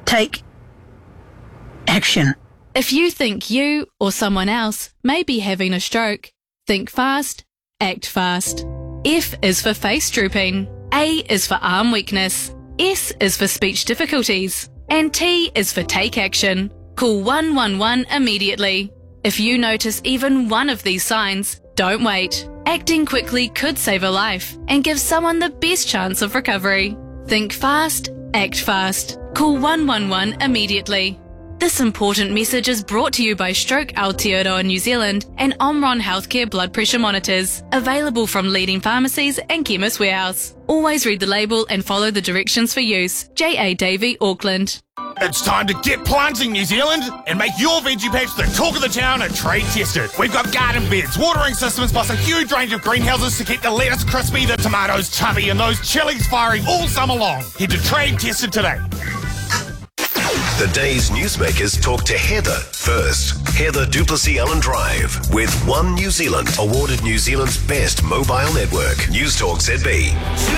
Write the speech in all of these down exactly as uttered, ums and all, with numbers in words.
Take action. If you think you or someone else may be having a stroke, think fast, act fast. F is for face drooping. A is for arm weakness. S is for speech difficulties. And T is for take action. Call one one one immediately. If you notice even one of these signs, don't wait. Acting quickly could save a life and give someone the best chance of recovery. Think fast, act fast. Call one one one immediately. This important message is brought to you by Stroke Aotearoa New Zealand and Omron Healthcare blood pressure monitors, available from leading pharmacies and Chemist Warehouse. Always read the label and follow the directions for use. J A Davey, Auckland. It's time to get planting, New Zealand, and make your veggie patch the talk of the town and trade tested. We've got garden beds, watering systems, plus a huge range of greenhouses to keep the lettuce crispy, the tomatoes chubby, and those chilies firing all summer long. Head to Trade Tested today. The day's newsmakers talk to Heather first. Heather Duplessis Allen Drive with One New Zealand, awarded New Zealand's best mobile network. Newstalk Z B.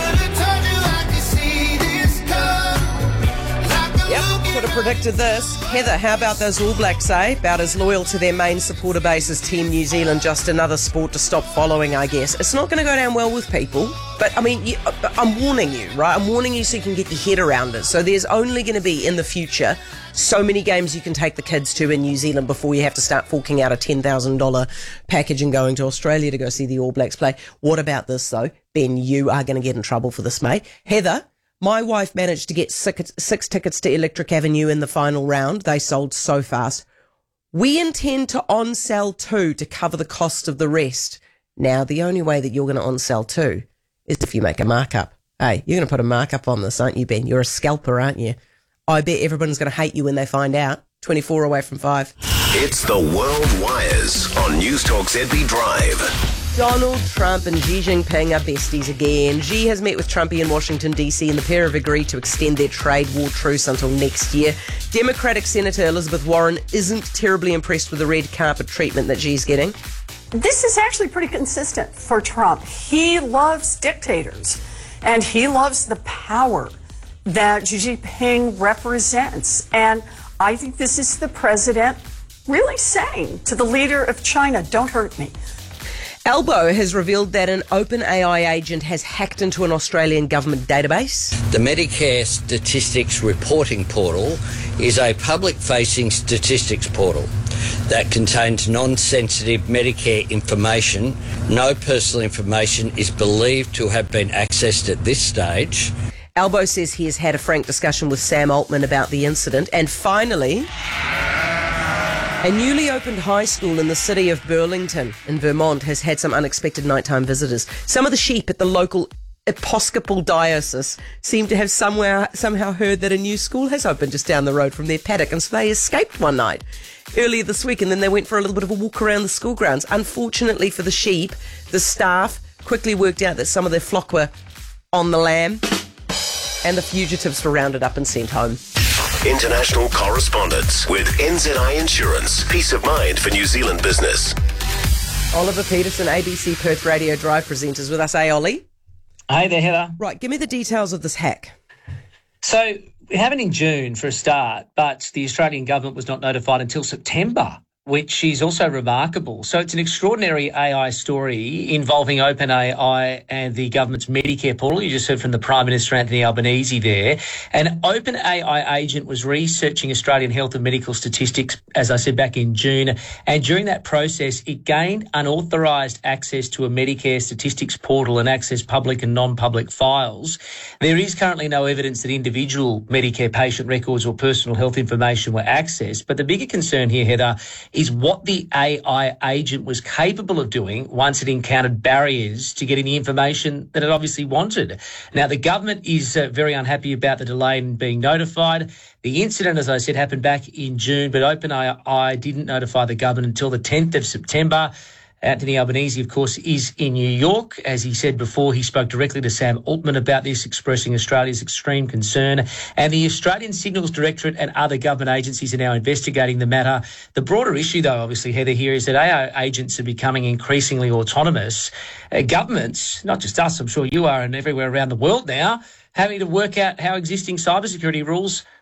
Yep, could have predicted this. Heather, how about those All Blacks, eh? About as loyal to their main supporter base as Team New Zealand. Just another sport to stop following, I guess. It's not going to go down well with people. But, I mean, you, I'm warning you, right? I'm warning you so you can get your head around it. So there's only going to be, in the future, so many games you can take the kids to in New Zealand before you have to start forking out a ten thousand dollars package and going to Australia to go see the All Blacks play. What about this, though? Ben, you are going to get in trouble for this, mate. Heather, my wife managed to get six, six tickets to Electric Avenue in the final round. They sold so fast. We intend to on-sell two to cover the cost of the rest. Now, the only way that you're going to on-sell two is if you make a markup. Hey, you're going to put a markup on this, aren't you, Ben? You're a scalper, aren't you? I bet everyone's going to hate you when they find out. twenty-four away from five. It's the World Wires on Newstalk Z B Drive. Donald Trump and Xi Jinping are besties again. Xi has met with Trumpy in Washington, D C, and the pair have agreed to extend their trade war truce until next year. Democratic Senator Elizabeth Warren isn't terribly impressed with the red carpet treatment that Xi's getting. This is actually pretty consistent for Trump. He loves dictators, and he loves the power that Xi Jinping represents. And I think this is the president really saying to the leader of China, don't hurt me. Albo has revealed that an OpenAI agent has hacked into an Australian government database. The Medicare Statistics Reporting Portal is a public-facing statistics portal that contains non-sensitive Medicare information. No personal information is believed to have been accessed at this stage. Albo says he has had a frank discussion with Sam Altman about the incident. And finally, a newly opened high school in the city of Burlington in Vermont has had some unexpected nighttime visitors. Some of the sheep at the local Episcopal diocese seem to have somewhere, somehow heard that a new school has opened just down the road from their paddock, and so they escaped one night earlier this week, and then they went for a little bit of a walk around the school grounds. Unfortunately for the sheep, the staff quickly worked out that some of their flock were on the lam, and the fugitives were rounded up and sent home. International correspondence with N Z I Insurance. Peace of mind for New Zealand business. Oliver Peterson, A B C Perth Radio Drive presenters with us. Hey, Ollie. Hey there, Heather. Right, give me the details of this hack. So it happened in June for a start, but the Australian government was not notified until September, which is also remarkable. So it's an extraordinary A I story involving OpenAI and the government's Medicare portal. You just heard from the Prime Minister, Anthony Albanese, there. An OpenAI agent was researching Australian health and medical statistics, as I said, back in June. And during that process, it gained unauthorised access to a Medicare statistics portal and accessed public and non-public files. There is currently no evidence that individual Medicare patient records or personal health information were accessed. But the bigger concern here, Heather, is what the A I agent was capable of doing once it encountered barriers to getting the information that it obviously wanted. Now, the government is uh, very unhappy about the delay in being notified. The incident, as I said, happened back in June, but OpenAI didn't notify the government until the tenth of September. Anthony Albanese, of course, is in New York. As he said before, he spoke directly to Sam Altman about this, expressing Australia's extreme concern. And the Australian Signals Directorate and other government agencies are now investigating the matter. The broader issue, though, obviously, Heather, here is that A I agents are becoming increasingly autonomous. Uh, governments, not just us, I'm sure you are, and everywhere around the world now, having to work out how existing cybersecurity rules